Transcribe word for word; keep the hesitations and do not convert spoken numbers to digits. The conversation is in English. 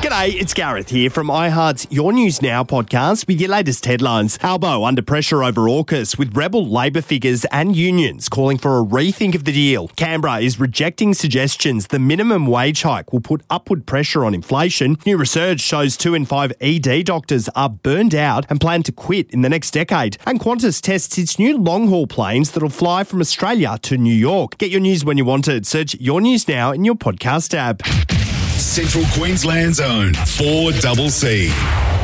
G'day, it's Gareth here from iHeart's Your News Now podcast with your latest headlines. Albo under pressure over AUKUS, with rebel Labor figures and unions calling for a rethink of the deal. Canberra is rejecting suggestions the minimum wage hike will put upward pressure on inflation. New research shows two in five E D doctors are burned out and plan to quit in the next decade. And Qantas tests its new long-haul planes that'll fly from Australia to New York. Get your news when you want it. Search Your News Now in your podcast app. Central Queensland's own four C C.